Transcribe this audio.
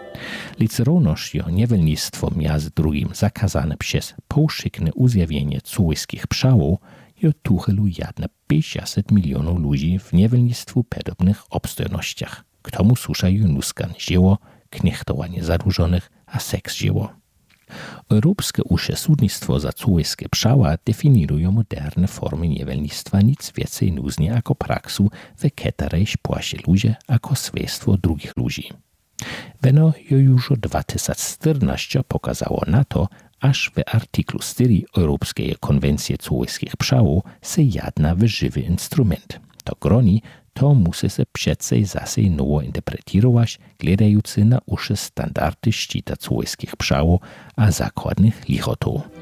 Liceroność jo niewolnictwo między drugim zakazane przez powszechne uzjawienie całych pszałów jo tuchelu jadne 50 milionów ludzi w niewolnictwu podobnych obstojnościach. K tomu suszają nuskan dzieło, knechtowanie zadłużonych, a seks dzieło. Europejskie usze sudnictwo za całyskie pszała definiują moderne formy niewolnictwa nic więcej nuznie jako praksu, w której płasie ludzie jako swojstwo drugich ludzi. Weno jo już 2014 pokazało na to, aż w artyklu 4 Europejskiej konwencji całyskich pszałów se jadna w żywy instrument. To groni, to musi se przedsej zase nowo interpretować, gledający na usze standardy szczyta całyskich pszałów a zakładnych lichotów.